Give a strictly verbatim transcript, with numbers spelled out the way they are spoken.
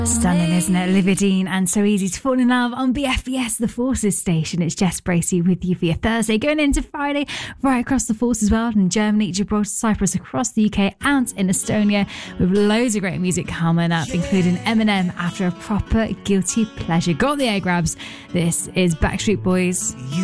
Stunning, isn't it? Olivia Dean and So Easy to Fall in Love on B F B S, the Forces station. It's Jess Bracey with you for your Thursday, going into Friday, right across the Forces world, in Germany, Gibraltar, Cyprus, across the U K and in Estonia, with loads of great music coming up, including Eminem after a proper guilty pleasure. Got the air grabs. This is Backstreet Boys.